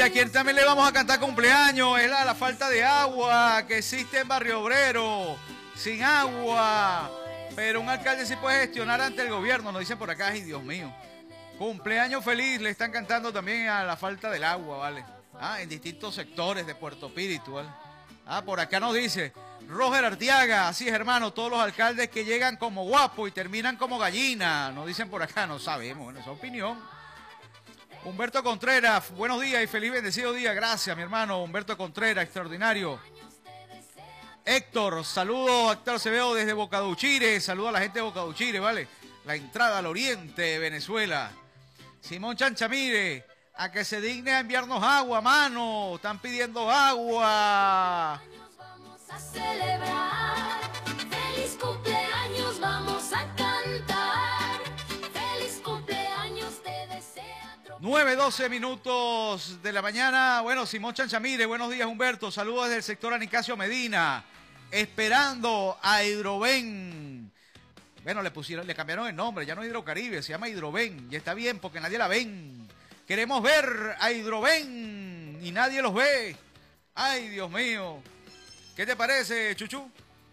a quien también le vamos a cantar cumpleaños es la falta de agua que existe en Barrio Obrero. Sin agua. Pero un alcalde sí puede gestionar ante el gobierno, nos dicen por acá. Ay, Dios mío. Cumpleaños feliz, le están cantando también a la falta del agua, ¿vale? En distintos sectores de Puerto Píritu, ¿vale? Por acá nos dice Roger Artiaga, así es, hermano, todos los alcaldes que llegan como guapos y terminan como gallina, nos dicen por acá, no sabemos, bueno, esa opinión. Humberto Contreras, buenos días y feliz bendecido día, gracias, mi hermano Humberto Contreras, extraordinario. Héctor, saludos, Héctor Acevedo desde Bocaduchire, saludos a la gente de Bocaduchire, ¿vale? La entrada al oriente de Venezuela. Simón Chanchamire, a que se digne a enviarnos agua, mano. Están pidiendo agua. Vamos a celebrar. Feliz cumpleaños, vamos a cantar. Feliz cumpleaños, te desea. 9:12 minutos de la mañana. Bueno, Simón Chanchamire, buenos días, Humberto. Saludos desde el sector Anicasio Medina. Esperando a Hidroven. Bueno, le cambiaron el nombre, ya no es Hidrocaribe, se llama Hidroven. Y está bien porque nadie la ven. Queremos ver a Hidroven y nadie los ve. Ay, Dios mío. ¿Qué te parece, Chuchu?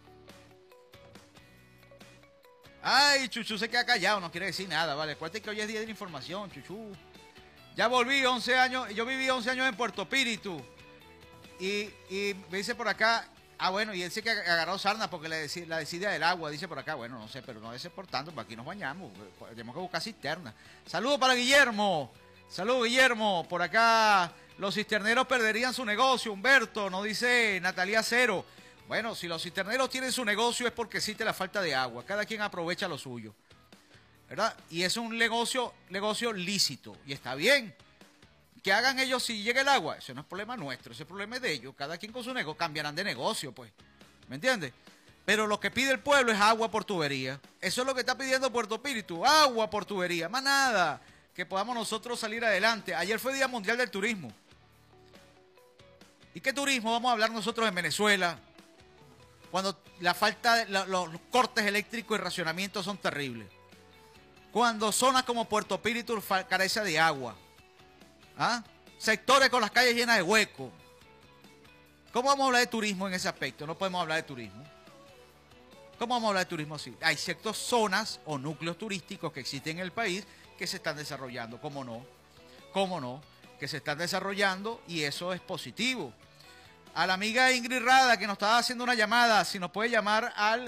Ay, Chuchu se queda callado, no quiere decir nada, ¿vale? Acuérdate que hoy es día de la información, Chuchu. Ya volví 11 años, yo viví 11 años en Puerto Píritu. Y me dice por acá... bueno, y él sí que agarró sarna porque la desidia del agua, dice por acá. Bueno, no sé, pero no es por tanto, porque aquí nos bañamos. Tenemos que buscar cisterna. Saludos para Guillermo. Saludos, Guillermo. Por acá los cisterneros perderían su negocio, Humberto, nos dice Natalia Cero. Bueno, si los cisterneros tienen su negocio es porque existe la falta de agua. Cada quien aprovecha lo suyo, ¿verdad? Y es un negocio lícito. Y está bien. Que hagan ellos si llega el agua, eso no es problema nuestro, ese es problema de ellos. Cada quien con su negocio, cambiarán de negocio, pues. ¿Me entiendes? Pero lo que pide el pueblo es agua por tubería. Eso es lo que está pidiendo Puerto Píritu, agua por tubería, más nada. Que podamos nosotros salir adelante. Ayer fue Día Mundial del Turismo. ¿Y qué turismo vamos a hablar nosotros en Venezuela? Cuando la falta, los cortes eléctricos y racionamientos son terribles. Cuando zonas como Puerto Píritu carece de agua. Sectores con las calles llenas de huecos. ¿Cómo vamos a hablar de turismo en ese aspecto? No podemos hablar de turismo. ¿Cómo vamos a hablar de turismo así? Hay ciertas zonas o núcleos turísticos que existen en el país que se están desarrollando. ¿Cómo no? ¿Cómo no? Que se están desarrollando y eso es positivo. A la amiga Ingrid Rada que nos estaba haciendo una llamada, si nos puede llamar al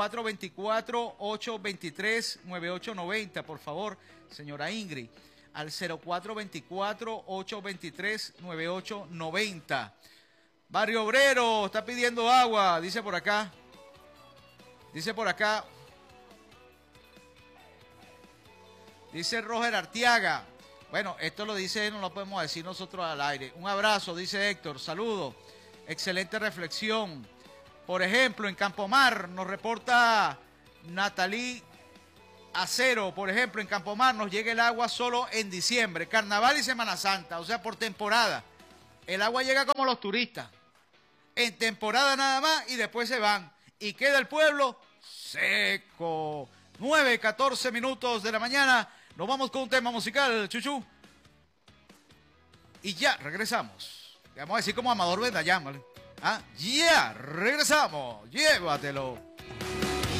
0424-823-9890, por favor, señora Ingrid. Al 0424-823-9890. Barrio Obrero está pidiendo agua, dice por acá. Dice por acá. Dice Roger Artiaga. Bueno, esto lo dice él, no lo podemos decir nosotros al aire. Un abrazo, dice Héctor, saludo. Excelente reflexión. Por ejemplo, en Campomar nos reporta Natalie Acero, por ejemplo, en Campomar nos llega el agua solo en diciembre, Carnaval y Semana Santa, o sea, por temporada. El agua llega como los turistas, en temporada nada más y después se van. Y queda el pueblo seco. 9:14 minutos de la mañana, nos vamos con un tema musical, Chuchu. Y ya, regresamos. Vamos a decir como Amador Bendayán, ¿vale? Ya, regresamos, llévatelo.